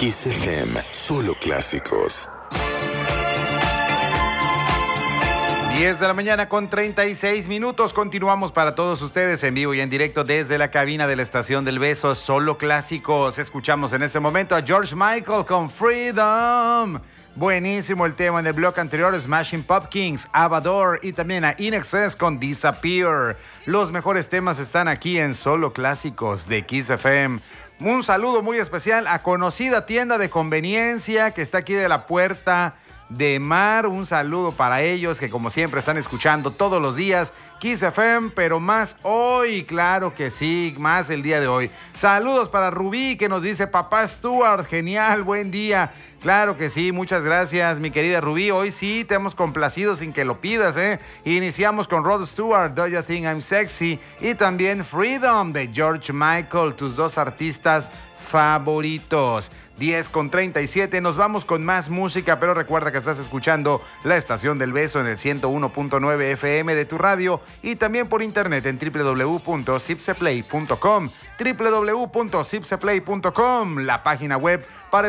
Kiss FM, solo clásicos. 10 de la mañana con 36 minutos. Continuamos para todos ustedes en vivo y en directo desde la cabina de la Estación del Beso, solo clásicos. Escuchamos en este momento a George Michael con Freedom. Buenísimo el tema. En el bloque anterior, Smashing Pumpkins, Avador, y también a INXS con Disappear. Los mejores temas están aquí en Solo Clásicos de Kiss FM. Un saludo muy especial a conocida tienda de conveniencia que está aquí de la Puerta de Mar. Un saludo para ellos que como siempre están escuchando todos los días Kiss FM, pero más hoy, claro que sí, más el día de hoy. Saludos para Rubí que nos dice: Papá Stuart, genial, buen día. Claro que sí, muchas gracias mi querida Rubí. Hoy sí te hemos complacido sin que lo pidas, ¿eh? Iniciamos con Rod Stewart, Do You Think I'm Sexy, y también Freedom de George Michael, tus dos artistas favoritos. 10 con 37, nos vamos con más música, pero recuerda que estás escuchando la Estación del Beso en el 101.9 FM de tu radio y también por internet en www.zipseplay.com, www.zipseplay.com, la página web para